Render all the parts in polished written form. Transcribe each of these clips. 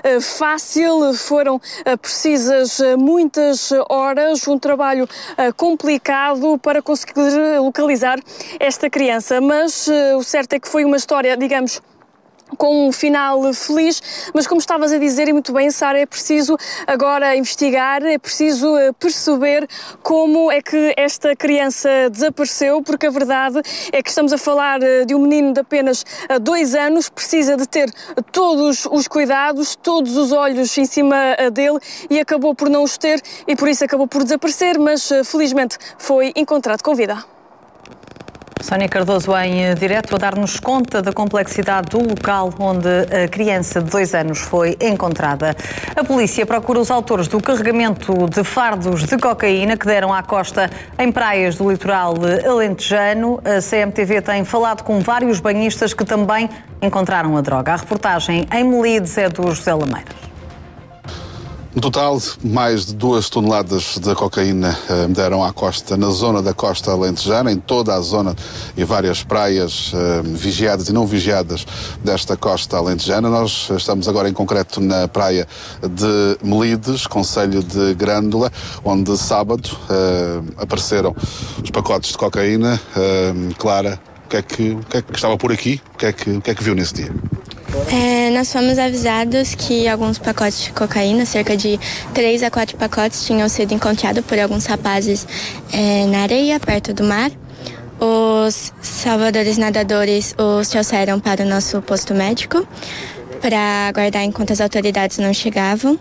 fácil, foram precisas muitas horas, um trabalho complicado para conseguir localizar esta criança, mas o certo é que foi uma história, digamos, com um final feliz, mas como estavas a dizer e muito bem, Sara, é preciso agora investigar, é preciso perceber como é que esta criança desapareceu, porque a verdade é que estamos a falar de um menino de apenas 2 anos, precisa de ter todos os cuidados, todos os olhos em cima dele e acabou por não os ter e por isso acabou por desaparecer, mas felizmente foi encontrado com vida. Sónia Cardoso em direto a dar-nos conta da complexidade do local onde a criança de 2 anos foi encontrada. A polícia procura os autores do carregamento de fardos de cocaína que deram à costa em praias do litoral alentejano. A CMTV tem falado com vários banhistas que também encontraram a droga. A reportagem em Melides é do José Lameiras. No total, mais de 2 toneladas de cocaína deram à costa, na zona da costa alentejana, em toda a zona e várias praias vigiadas e não vigiadas desta costa alentejana. Nós estamos agora em concreto na praia de Melides, concelho de Grândola, onde sábado apareceram os pacotes de cocaína. Clara, o que é que estava por aqui? O que é que viu nesse dia? Nós fomos avisados que alguns pacotes de cocaína, cerca de 3 a 4 pacotes, tinham sido encontrados por alguns rapazes na areia, perto do mar. Os salvadores nadadores os trouxeram para o nosso posto médico para aguardar enquanto as autoridades não chegavam.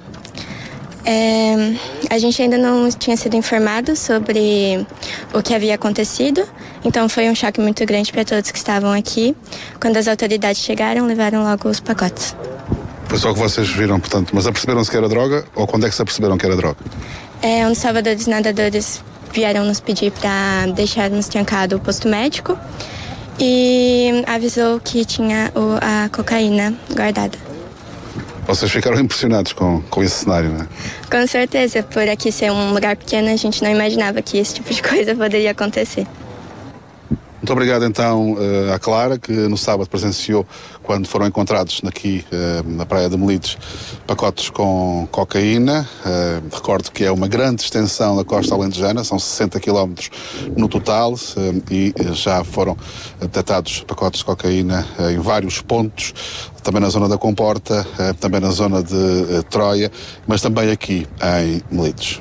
A gente ainda não tinha sido informado sobre o que havia acontecido, então foi um choque muito grande para todos que estavam aqui. Quando as autoridades chegaram, levaram logo os pacotes. Foi só o que vocês viram, portanto, mas aperceberam-se que era droga ou quando é que se aperceberam que era droga? Um dos salvadores nadadores vieram nos pedir para deixarmos trancado o posto médico e avisou que tinha a cocaína guardada. Vocês ficaram impressionados com esse cenário, não é? Com certeza, por aqui ser um lugar pequeno, a gente não imaginava que esse tipo de coisa poderia acontecer. Muito obrigado então à Clara, que no sábado presenciou quando foram encontrados aqui na praia de Melides pacotes com cocaína. Recordo que é uma grande extensão da costa alentejana, são 60 km no total e já foram detectados pacotes de cocaína em vários pontos, também na zona da Comporta, também na zona de Troia, mas também aqui em Melides.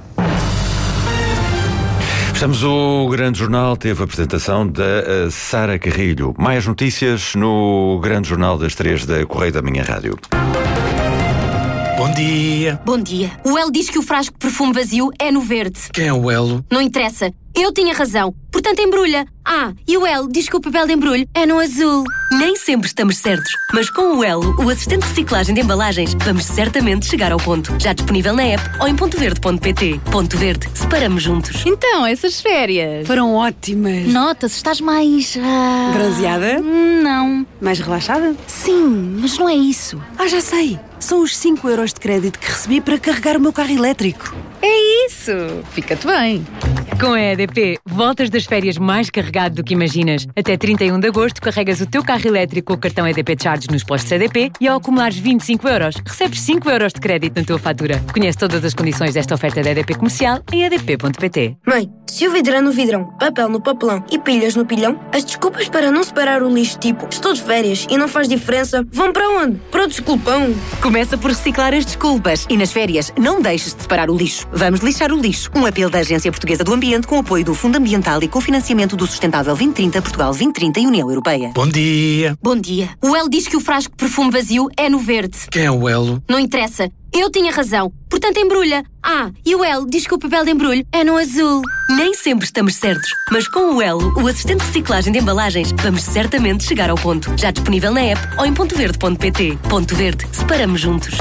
Fechamos o Grande Jornal, teve a apresentação da Sara Carrilho. Mais notícias no Grande Jornal das 3 da Correio da Minha Rádio. Bom dia. Bom dia. O Elo diz que o frasco de perfume vazio é no verde. Quem é o Elo? Não interessa. Eu tinha razão. Portanto, embrulha. E o Elo diz que o papel de embrulho é no azul. Nem sempre estamos certos, mas com o Elo, o assistente de reciclagem de embalagens, vamos certamente chegar ao ponto. Já disponível na app ou em pontoverde.pt. Ponto Verde. Separamos juntos. Então, essas férias foram ótimas. Nota-se, estás mais... bronzeada? Não. Mais relaxada? Sim, mas não é isso. Já sei. São os 5 euros de crédito que recebi para carregar o meu carro elétrico. É isso! Fica-te bem! Com a EDP, voltas das férias mais carregado do que imaginas. Até 31 de agosto, carregas o teu carro elétrico com o cartão EDP Charge nos postos EDP e ao acumulares 25 euros, recebes 5 euros de crédito na tua fatura. Conhece todas as condições desta oferta da EDP Comercial em edp.pt. Mãe, se o vidro é no vidrão, papel no papelão e pilhas no pilhão, as desculpas para não separar o lixo, tipo, estou de férias e não faz diferença, vão para onde? Para o desculpão. Começa por reciclar as desculpas e nas férias não deixes de separar o lixo. Vamos lixar o lixo. Um apelo da Agência Portuguesa do Ambiente com apoio do Fundo Ambiental e cofinanciamento do Sustentável 2030, Portugal 2030 e União Europeia. Bom dia. Bom dia. O Elo diz que o frasco de perfume vazio é no verde. Quem é o Elo? Não interessa. Eu tinha razão. Portanto, embrulha. E o Elo diz que o papel de embrulho é no azul. Nem sempre estamos certos, mas com o Elo, o assistente de reciclagem de embalagens, vamos certamente chegar ao ponto. Já disponível na app ou em pontoverde.pt. Ponto Verde. Separamos juntos.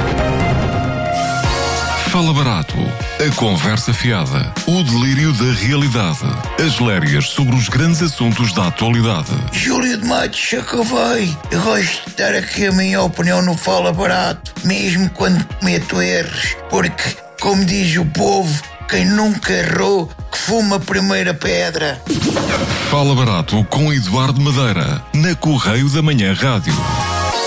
Fala Barato, a conversa fiada, o delírio da realidade, as lérias sobre os grandes assuntos da atualidade. Júlio de Matos, acabei. Eu gosto de dar aqui a minha opinião no Fala Barato, mesmo quando cometo erros, porque, como diz o povo, quem nunca errou, que fuma a primeira pedra. Fala Barato com Eduardo Madeira, na Correio da Manhã Rádio.